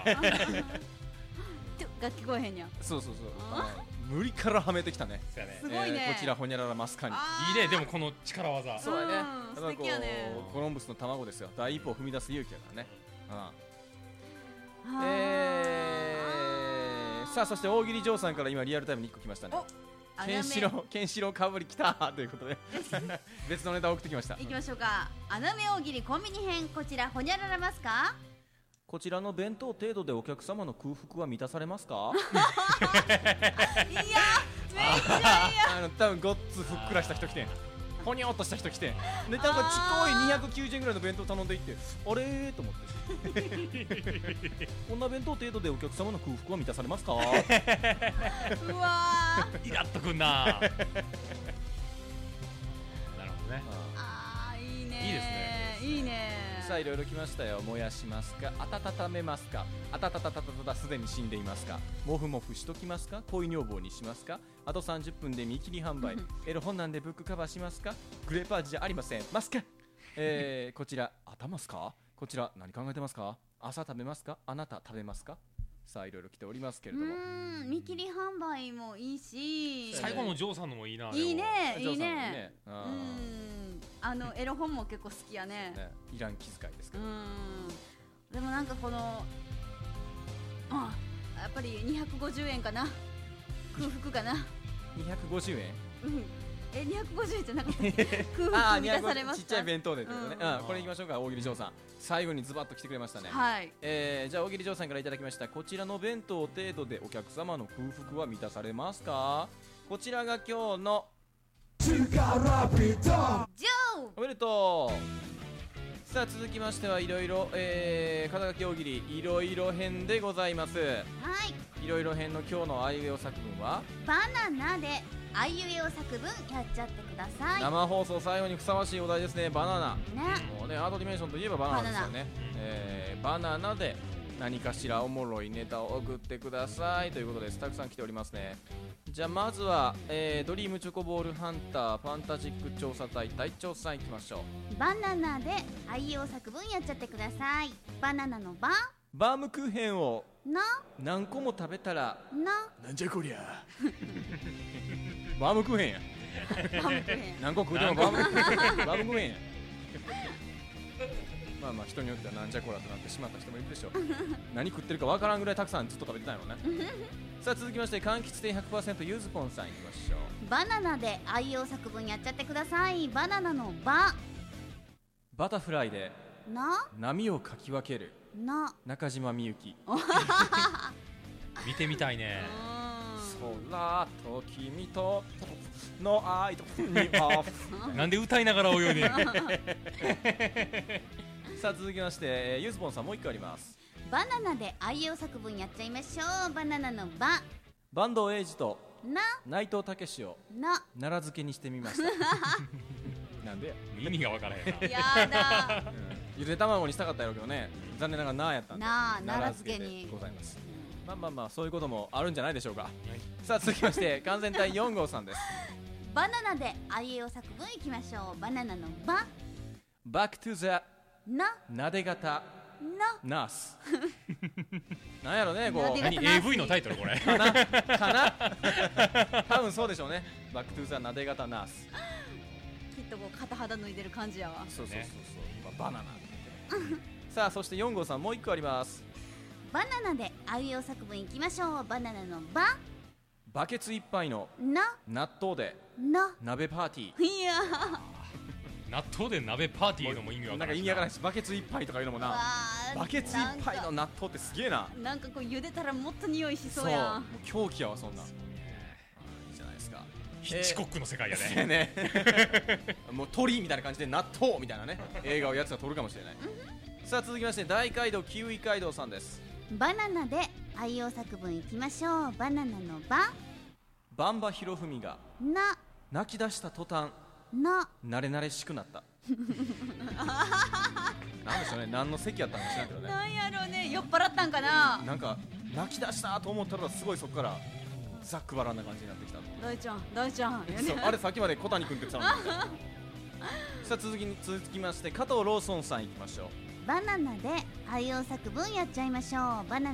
が聞こえへんやん。 そうそうそう、無理からはめてきたね。 すごいね。 こちらホニャララマスカにいいね。でもこの力技。 そうやね。 素敵やね。 コロンブスの卵ですよ。第一歩を踏み出す勇気やからね。さあそして大喜利ジョーさんから今リアルタイムに1個来ましたね。ケンシロウかぶりきたということで別のネタを送ってきました。 いきましょうか。穴目大喜利コンビニ編、こちらホニャララますか。 こちらの弁当程度でお客様の空腹は満たされますか。 いやめっちゃいや多分ごっつふっくらした人来てん、ほにょっとした人来てんで、なんかちっこい290円ぐらいの弁当頼んでいって、あれーと思ってこんな弁当程度でお客様の空腹は満たされますか。 うわイラっとくんな。なるほどね。 いいね。 いいですね。 いいね。 さあいろいろ来ましたよ。燃やしますか、温めますか、すでに死んでいますか、もふもふしときますか、恋女房にしますか、あと30分で見切り販売エロ本なんでブックカバーしますか、グレープ味じゃありませんますか。こちら頭すか、こちら何考えてますか、朝食べますか、あなた食べますか。さあいろいろ来ておりますけれども、 見切り販売もいいし、 最後のジョーさんのもいいな。 いいねいいね。 エロ本も結構好きやね。 いらん気遣いですけど、 でもなんかこのやっぱり250円かな、空腹かな。 250円 250円じゃなくて空腹満たされますか。 ちっちゃい弁当でってことね。これいきましょうか。大喜利ジョーさん最後にズバッと来てくれましたね。 はい。 じゃあ大喜利ジョーさんからいただきました。こちらの弁当程度でお客様の空腹は満たされますか。こちらが今日のジョーおめでとう。さあ続きましてはいろいろ肩書き大喜利いろいろ編でございます。 はい。 いろいろ編の今日のあいうえお作文はバナナであいうえお作文やっちゃってください。 生放送最後にふさわしいお題ですね。バナナね。 もうねアートディメンションといえばバナナですよね。バナナで何かしらおもろいネタを送ってくださいということです。たくさん来ておりますね。じゃあまずは、ドリームチョコボールハンターファンタジック調査隊隊長さんいきましょう。 バナナであいうえお作文やっちゃってください。バナナのババームクーヘンをな何個も食べたらなんじゃこりゃバームクーヘンやバームクーヘン何個食うてもバームクーヘンやまあまあ人によってはなんじゃこらとなってしまった人もいるでしょう何食ってるかわからんぐらいたくさんずっと食べてたのねさあ続きまして柑橘店 100% ゆずぽんさんいきましょう。 バナナであいうえお作文やっちゃってください。バナナのババタフライで波をかき分ける中島みゆき見てみたいね。 空と君との愛とにはなんで歌いながら泳いでんのさあ続きましてゆずぽんさんもう一個あります。 バナナであいうえお作文やっちゃいましょう。バナナのバ坂東英二と内藤武史を奈良漬けにしてみましたなんでや意味が分からへんなやだゆで卵にしたかったやろうけどね、残念ながらなやったんで奈良漬けにございます。まあまあまあそういうこともあるんじゃないでしょうか、さあ続きまして完全体4号さんです。 バナナであいうえお作文いきましょう。バナナのババックトゥザなで型ナースなんやろねこう何 AV のタイトルこれかな多分そうでしょうね。バックトゥザなで型ナースきっとこう片肌脱いでる感じやわ。 そうそうそうそう、バナナさあそして4号さんもう1個あります。 バナナであいうえお作文いきましょう。バナナのババケツいっぱいの納豆で鍋パーティー。 いや納豆で鍋パーティーいうのも意味わからない。 なんか意味わからないし、バケツいっぱいとかいうのもな、バケツいっぱいの納豆ってすげえな。 なんかこう茹でたらもっと匂いしそうやん。 もう狂気やわそんな。いいじゃないですか。 ヒッチコックの世界やね。 もう鳥みたいな感じで納豆みたいなね映画をやつが撮るかもしれない。さあ続きまして大街道キウイ街道さんです。 バナナであいうえお作文いきましょう。バナナのババンバひろふみが泣き出した途端慣れ慣れしくなったなんでしょうね、何の席やったのか知らんけどね。 なんやろうね、酔っ払ったんかな。 なんか泣き出したと思ったらすごいそこからざっくばらんな感じになってきた。 大ちゃん大ちゃんそうあれさっきまで小谷君って言ってたのにさあ続きまして加藤ローソンさんいきましょう。 バナナであいうえお作文やっちゃいましょう。バナナ